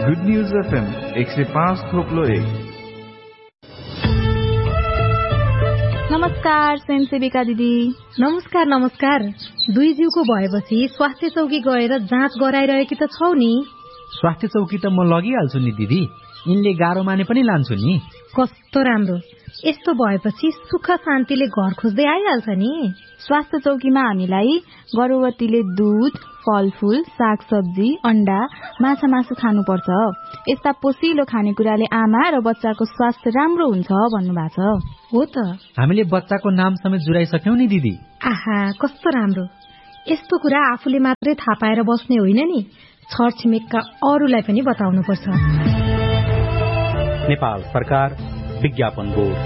Good news FM 105.1। नमस्कार स्वयंसेविका दिदी। नमस्कार। दुई जिउको भएपछि स्वास्थ्य चौकी गएर जाँच गराइरहेकी त छौ नि? स्वास्थ्य चौकी त म लगिहाल्छु नि दिदी, यिनले गाह्रो माने पनि लान्छु नि। कस्तो राम्रो, यस्तो भएपछि सुख शान्तिले घर खोज्दै आइहाल्छ नि। स्वास्थ्य चौकीमा हामीलाई गर्भवतीले दूध, फलफूल, सागसब्जी, अण्डा, माछा मासु खानुपर्छ। यस्ता पोषिलो खानेकुराले आमा र बच्चाको स्वास्थ्य राम्रो हुन्छ भन्नुभएको छ। हो त, हामीले बच्चाको नाम समेत जुराइसक्यौं नि दिदी। आहा, कस्तो राम्रो। यस्तो कुरा आफूले मात्रै थाहा पाएर बस्ने होइन नि, छरछिमेकका अरूलाई पनि बताउनुपर्छ। नेपाल सरकार विज्ञापन बोर्ड।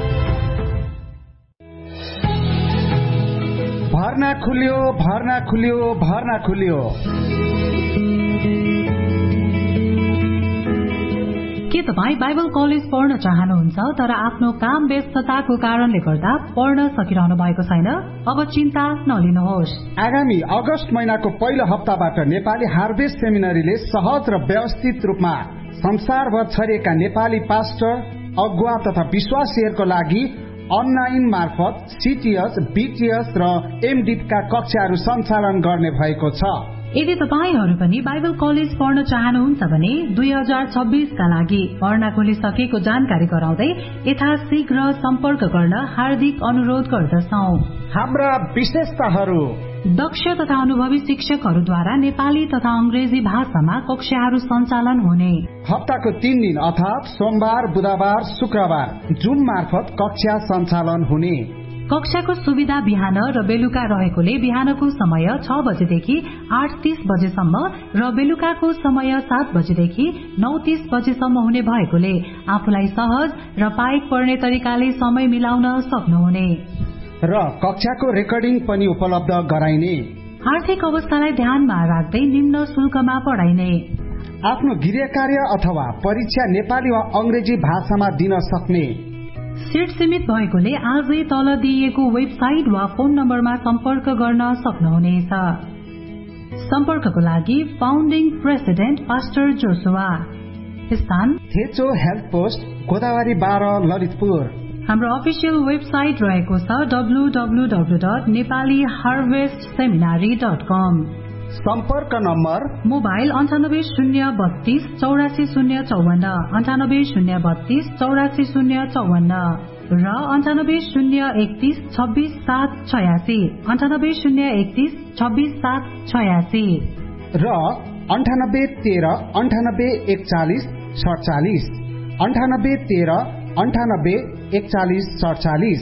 भर्ना खुल्यो। के तपाईँ बाइबल कलेज पढ्न चाहनुहुन्छ तर आफ्नो काम व्यस्तताको कारणले गर्दा पढ्न सकिरहनु भएको छैन? अब चिन्ता नलिनुहोस्। आगामी अगस्त महिनाको पहिलो हप्ताबाट नेपाली हार्भेस्ट सेमिनरीले सहज र व्यवस्थित रूपमा संसारभर छरिएका नेपाली पास्टर, अगुवा तथा विश्वासीहरूको लागि अनलाइन मार्फत सीटीएस, बीटीएस र एमडीका कक्षाहरू सञ्चालन गर्ने भएको छ। यदि तपाईहरू पनि बाइबल कलेज पढ्न चाहनुहुन्छ भने 2026 का लागि पढ्न खोलिसकेको जानकारी गराउँदै यथाशीघ्र सम्पर्क गर्न हार्दिक अनुरोध गर्दछौं। हाम्रा विशेषताहरू: दक्ष तथा अनुभवी शिक्षकहरूद्वारा नेपाली तथा अंग्रेजी भाषामा कक्षाहरू सञ्चालन हुने। हप्ताको 3 दिन अर्थात सोमबार, बुधबार, शुक्रबार जुम मार्फत कक्षा सञ्चालन हुने। कक्षाको सुविधा बिहान र बेलुका रहेकोले बिहानको समय 6 बजेदेखि 8:30 बजेसम्म र बेलुकाको समय 7 बजेदेखि 9:30 बजेसम्म हुने भएकोले आफूलाई सहज र पाइक पर्ने तरिकाले समय मिलाउन सक्नुहुने र कक्षाको रेकर्डिङ पनि उपलब्ध गराइने। आर्थिक अवस्थालाई ध्यानमा राख्दै निम्न शुल्कमा पढाइने। आफ्नो गृह कार्य अथवा परीक्षा नेपाली वा अंग्रेजी भाषामा दिन सक्ने। सीट सीमित भएकोले आजै तल दिइएको वेबसाइट वा फोन नम्बरमा सम्पर्क गर्न सक्नुहुनेछ। सम्पर्कको लागि फाउन्डिङ प्रेसिडेन्ट पास्टर जोसुवा, स्थान थेचो हेल्थ पोस्ट, गोदावरी 12, ललितपुर। हाम्रो अफिसियल वेबसाइट रहेको छ www.nepaliharvestseminary.com। सम्पर्क नम्बर: मोबाइल 980324 84054, 980324 84054 र 9801 26786, 9801 26786 र 9813 9841 47, 9813 9841 47।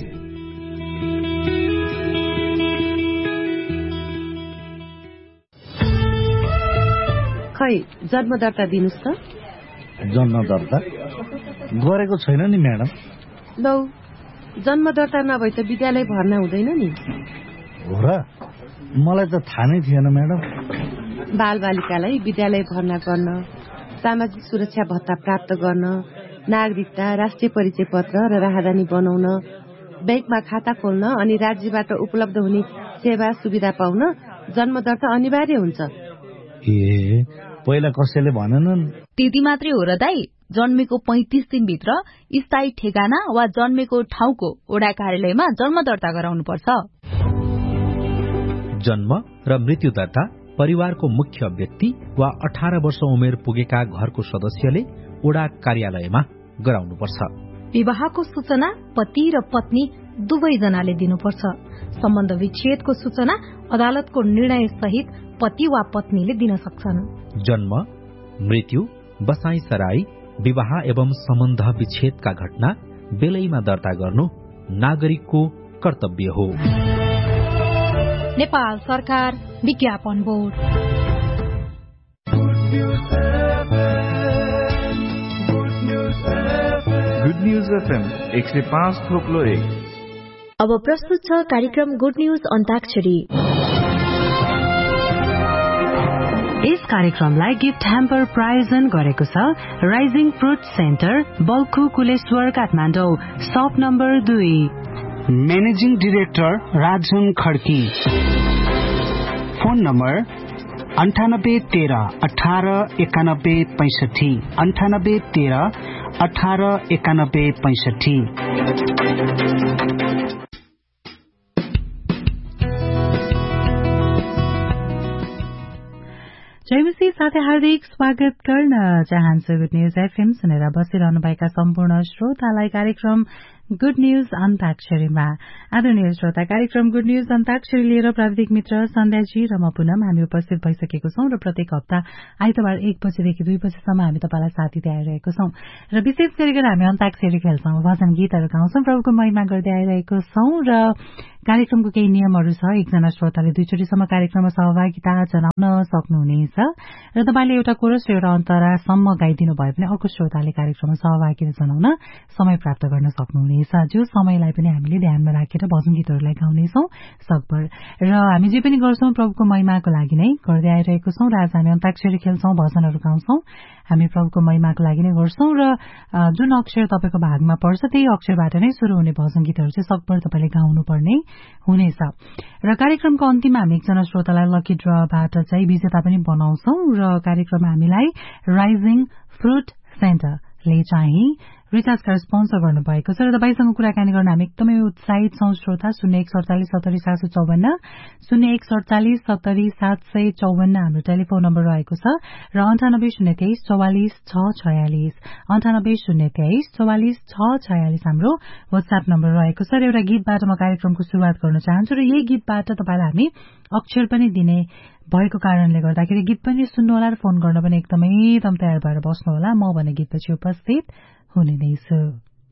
खै जन्म दर्ता दिनुस् त। जन्म दर्ता गरेको छैन नि म्याडम। लौ, जन्म दर्ता नभए त विद्यालय भर्ना हुँदैन नि। हो र, मलाई त थाहा नै थिएन म्याडम। बालबालिकालाई विद्यालय भर्ना गर्न, सामाजिक सुरक्षा भत्ता प्राप्त गर्न, नागरिकता, राष्ट्रिय परिचय पत्र र राहदानी बनाउन, बैंकमा खाता खोल्न अनि राज्यबाट उपलब्ध हुने सेवा सुविधा पाउन जन्म दर्ता अनिवार्य हुन्छ। ए, पहिला कसैले भनेनन्? त्यति मात्रै हो र दाई। जन्मेको 35 दिनभित्र स्थायी ठेगाना वा जन्मेको ठाउँको वडा कार्यालयमा जन्म दर्ता गराउनु पर्छ। जन्म र मृत्यु दर्ता परिवारको मुख्य व्यक्ति वा 18 वर्ष उमेर पुगेका घरको सदस्यले वडा कार्यालयमा गराउनुपर्छ। विवाहको सूचना पति र पत्नी दुवैजनाले दिनुपर्छ। सम्बन्ध विच्छेदको सूचना अदालतको निर्णय सहित पति वा पत्नीले दिन सक्छन्। जन्म, मृत्यु, बसाई सराई, विवाह एवं सम्बन्ध विच्छेदका घटना बेलैमा दर्ता गर्नु नागरिकको कर्तव्य हो। नेपाल सरकार विज्ञापन बोर्ड। Good news FM 105.1। अब प्रस्तुत छ कार्यक्रम गुड न्यूज अन्ताक्षरी। यस कार्यक्रमलाई गिफ्ट ह्याम्पर प्रायोजन गरेको छ rising fruit centre, Balkhu, Kuleshwar, Kathmandu, शप number 2। Managing director राजुन Khadki. Phone number 9813 18 91 65 9813 18 91 65। जयमसी साथै हार्दिक स्वागत गर्न चाहन्छु गुड न्यूज एफएम सुनेर बसिरहनुभएका सम्पूर्ण श्रोतालाई कार्यक्रम गुड न्यूज अन्ताक्षरीमा। आदरणीय श्रोता, कार्यक्रम गुड न्यूज अन्ताक्षरी लिएर प्राविधिक मित्र सन्ध्याजी र म पुनम हामी उपस्थित भइसकेको छौं र प्रत्येक हप्ता आइतबार 1 बजेदेखि 2 बजेसम्म हामी तपाईलाई साथ दिँदै आइरहेको छौं र विशेष गरिकन हामी अन्ताक्षरी खेल्छौं, भजन गीतहरू गाउँछौं, प्रभुको महिमा गर्दै आइरहेको छौं र कार्यक्रमको केही नियमहरू छ। एकजना श्रोताले 2 चोटिसम्म कार्यक्रममा सहभागिता जनाउन सक्नुहुनेछ र तपाईले एउटा कोरस र एउटा अन्तरासम्म गाइदिनु भयो भने अर्को श्रोताले कार्यक्रममा सहभागिता जनाउन समय प्राप्त गर्न सक्नुहुनेछ। जो समयलाई पनि हामीले ध्यानमा राखेर भजन गीतहरूलाई गाउनेछौं सकभर र हामी जे पनि गर्छौं प्रभुको महिमाको लागि नै गर्दै आइरहेको छौं र आज हामी अन्ताक्षरी खेल्छौं, भजनहरू गाउँछौं, हामी प्रभुको महिमाको लागि नै गर्छौं र जुन अक्षर तपाईको भागमा पर्छ त्यही अक्षरबाट नै शुरू हुने भजन गीतहरू चाहिँ सकभर तपाईले गाउनुपर्ने हुनेछ र कार्यक्रमको अन्तिममा हामी एकजना श्रोतालाई लकी ड्रबाट चाहिँ विजेता पनि बनाउँछौं र कार्यक्रममा हामीलाई राइजिङ फ्रुट सेन्टरले चाहिँ रिचार्ज कार्ड स्पोन्सर गर्नुभएको छ र तपाईसँग कुराकानी गर्न हामी एकदमै उत्साहित छौं श्रोता। 0147700754 0147700754 हाम्रो टेलिफोन नम्बर रहेको छ र 9803244646 9803244646 हाम्रो व्हाट्सएप नम्बर रहेको छ र एउटा गीतबाट म कार्यक्रमको शुरूआत गर्न चाहन्छु र यही गीतबाट तपाईलाई हामी अक्षर पनि दिने भएको कारणले गर्दाखेरि गीत पनि सुन्नुहोला र फोन गर्न पनि एकदमै तयार भएर बस्नुहोला। म भने गीतपछि उपस्थित हुने नै छु।